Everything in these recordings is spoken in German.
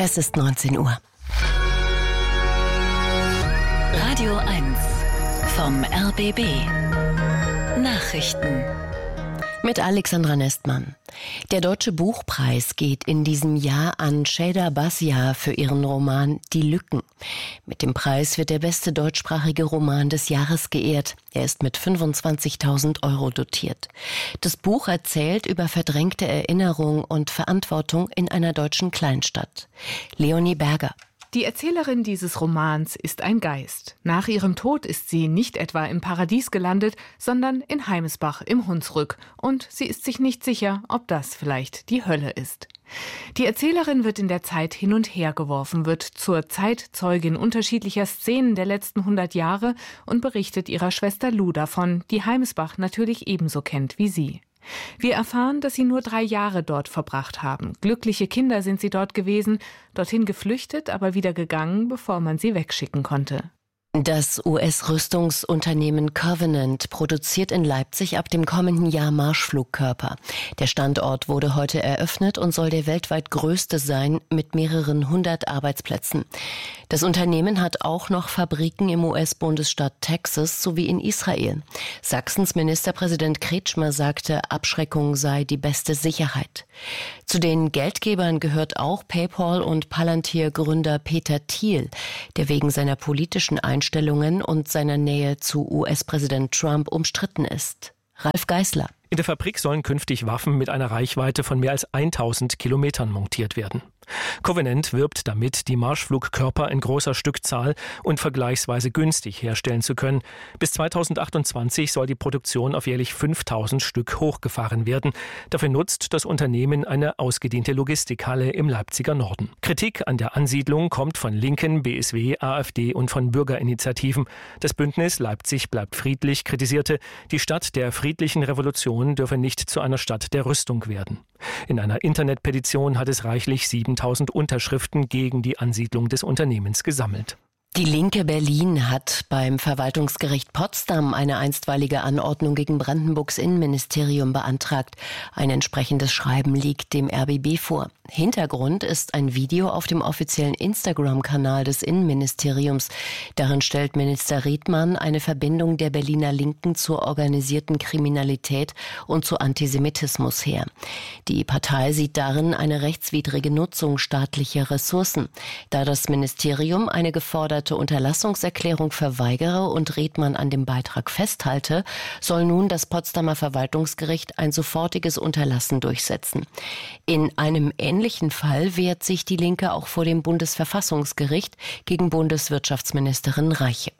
Es ist 19 Uhr. Radio 1 vom RBB. Nachrichten. Mit Alexandra Nestmann. Der Deutsche Buchpreis geht in diesem Jahr an Şeyda Basya für ihren Roman Die Lücken. Mit dem Preis wird der beste deutschsprachige Roman des Jahres geehrt. Er ist mit 25.000 € dotiert. Das Buch erzählt über verdrängte Erinnerung und Verantwortung in einer deutschen Kleinstadt. Leonie Berger. Die Erzählerin dieses Romans ist ein Geist. Nach ihrem Tod ist sie nicht etwa im Paradies gelandet, sondern in Heimesbach im Hunsrück. Und sie ist sich nicht sicher, ob das vielleicht die Hölle ist. Die Erzählerin wird in der Zeit hin und her geworfen, wird zur Zeitzeugin unterschiedlicher Szenen der letzten 100 Jahre und berichtet ihrer Schwester Lou davon, die Heimesbach natürlich ebenso kennt wie sie. Wir erfahren, dass sie nur 3 Jahre dort verbracht haben. Glückliche Kinder sind sie dort gewesen, dorthin geflüchtet, aber wieder gegangen, bevor man sie wegschicken konnte. Das US-Rüstungsunternehmen Covenant produziert in Leipzig ab dem kommenden Jahr Marschflugkörper. Der Standort wurde heute eröffnet und soll der weltweit größte sein mit mehreren 100 Arbeitsplätzen. Das Unternehmen hat auch noch Fabriken im US-Bundesstaat Texas sowie in Israel. Sachsens Ministerpräsident Kretschmer sagte, Abschreckung sei die beste Sicherheit. Zu den Geldgebern gehört auch PayPal und Palantir-Gründer Peter Thiel, der wegen seiner politischen Einstellungen und seiner Nähe zu US-Präsident Trump umstritten ist. Ralf Geißler. In der Fabrik sollen künftig Waffen mit einer Reichweite von mehr als 1000 Kilometern montiert werden. Covenant wirbt damit, die Marschflugkörper in großer Stückzahl und vergleichsweise günstig herstellen zu können. Bis 2028 soll die Produktion auf jährlich 5000 Stück hochgefahren werden. Dafür nutzt das Unternehmen eine ausgedehnte Logistikhalle im Leipziger Norden. Kritik an der Ansiedlung kommt von Linken, BSW, AfD und von Bürgerinitiativen. Das Bündnis Leipzig bleibt friedlich kritisierte, die Stadt der friedlichen Revolution dürfe nicht zu einer Stadt der Rüstung werden. In einer Internetpetition hat es reichlich 7000 Unterschriften gegen die Ansiedlung des Unternehmens gesammelt. Die Linke Berlin hat beim Verwaltungsgericht Potsdam eine einstweilige Anordnung gegen Brandenburgs Innenministerium beantragt. Ein entsprechendes Schreiben liegt dem RBB vor. Hintergrund ist ein Video auf dem offiziellen Instagram-Kanal des Innenministeriums. Darin stellt Minister Riedmann eine Verbindung der Berliner Linken zur organisierten Kriminalität und zu Antisemitismus her. Die Partei sieht darin eine rechtswidrige Nutzung staatlicher Ressourcen. Da das Ministerium eine geforderte Unterlassungserklärung verweigere und Riedmann an dem Beitrag festhalte, soll nun das Potsdamer Verwaltungsgericht ein sofortiges Unterlassen durchsetzen. In einem ähnlichen Fall wehrt sich die Linke auch vor dem Bundesverfassungsgericht gegen Bundeswirtschaftsministerin Reiche.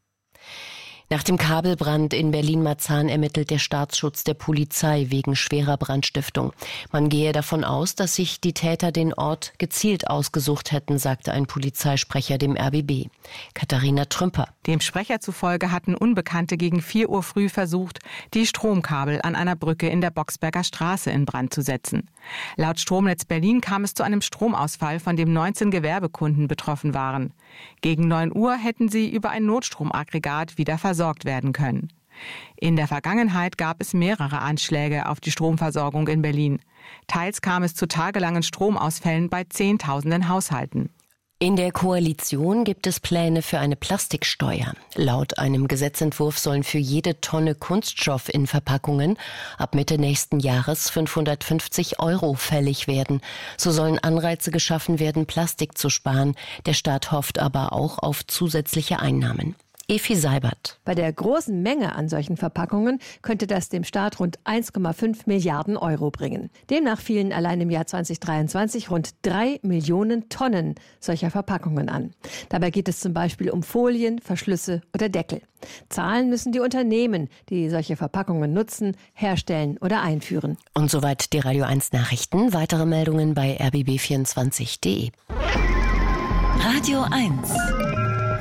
Nach dem Kabelbrand in Berlin-Marzahn ermittelt der Staatsschutz der Polizei wegen schwerer Brandstiftung. Man gehe davon aus, dass sich die Täter den Ort gezielt ausgesucht hätten, sagte ein Polizeisprecher dem RBB. Katharina Trümper. Dem Sprecher zufolge hatten Unbekannte gegen 4 Uhr früh versucht, die Stromkabel an einer Brücke in der Boxberger Straße in Brand zu setzen. Laut Stromnetz Berlin kam es zu einem Stromausfall, von dem 19 Gewerbekunden betroffen waren. Gegen 9 Uhr hätten sie über ein Notstromaggregat wieder versorgt werden können. In der Vergangenheit gab es mehrere Anschläge auf die Stromversorgung in Berlin. Teils kam es zu tagelangen Stromausfällen bei Zehntausenden Haushalten. In der Koalition gibt es Pläne für eine Plastiksteuer. Laut einem Gesetzentwurf sollen für jede Tonne Kunststoff in Verpackungen ab Mitte nächsten Jahres 550 € fällig werden. So sollen Anreize geschaffen werden, Plastik zu sparen. Der Staat hofft aber auch auf zusätzliche Einnahmen. Efi Seibert. Bei der großen Menge an solchen Verpackungen könnte das dem Staat rund 1,5 Milliarden € bringen. Demnach fielen allein im Jahr 2023 rund 3 Millionen Tonnen solcher Verpackungen an. Dabei geht es zum Beispiel um Folien, Verschlüsse oder Deckel. Zahlen müssen die Unternehmen, die solche Verpackungen nutzen, herstellen oder einführen. Und soweit die Radio 1 Nachrichten. Weitere Meldungen bei rbb24.de. Radio 1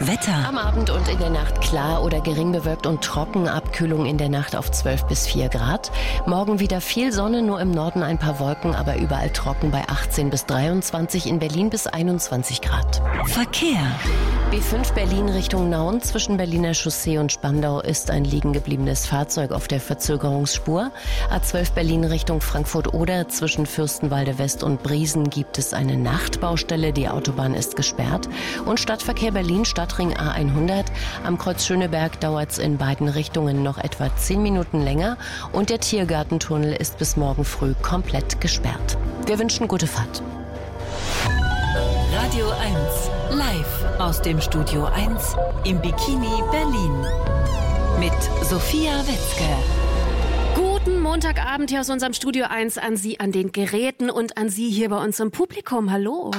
Wetter. Am Abend und in der Nacht klar oder gering bewölkt und trocken. Abkühlung in der Nacht auf 12 bis 4 Grad. Morgen wieder viel Sonne, nur im Norden ein paar Wolken, aber überall trocken bei 18 bis 23, in Berlin bis 21 Grad. Verkehr. B5 Berlin Richtung Nauen. Zwischen Berliner Chaussee und Spandau ist ein liegen gebliebenes Fahrzeug auf der Verzögerungsspur. A12 Berlin Richtung Frankfurt-Oder. Zwischen Fürstenwalde West und Briesen gibt es eine Nachtbaustelle. Die Autobahn ist gesperrt. Und Stadtverkehr Berlin, Stadtring A100. Am Kreuz Schöneberg dauert es in beiden Richtungen noch etwa 10 Minuten länger. Und der Tiergartentunnel ist bis morgen früh komplett gesperrt. Wir wünschen gute Fahrt. Radio 1 live aus dem Studio 1 im Bikini Berlin mit Sophia Wetzke. Guten Montagabend hier aus unserem Studio 1 an Sie an den Geräten und an Sie hier bei uns im Publikum. Hallo.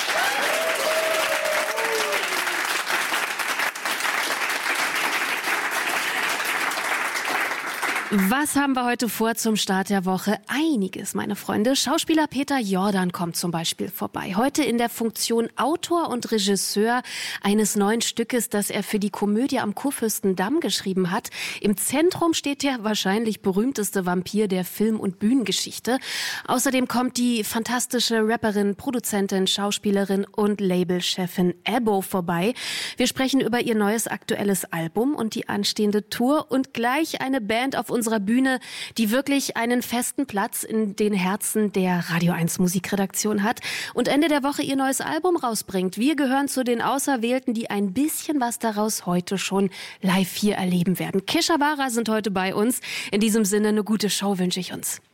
Was haben wir heute vor zum Start der Woche? Einiges, meine Freunde. Schauspieler Peter Jordan kommt zum Beispiel vorbei. Heute in der Funktion Autor und Regisseur eines neuen Stückes, das er für die Komödie am Kurfürstendamm geschrieben hat. Im Zentrum steht der wahrscheinlich berühmteste Vampir der Film- und Bühnengeschichte. Außerdem kommt die fantastische Rapperin, Produzentin, Schauspielerin und Labelchefin Ebo vorbei. Wir sprechen über ihr neues aktuelles Album und die anstehende Tour und gleich eine Band auf unserer Bühne, die wirklich einen festen Platz in den Herzen der Radio 1 Musikredaktion hat und Ende der Woche ihr neues Album rausbringt. Wir gehören zu den Auserwählten, die ein bisschen was daraus heute schon live hier erleben werden. Kesha Wara sind heute bei uns. In diesem Sinne eine gute Show wünsche ich uns.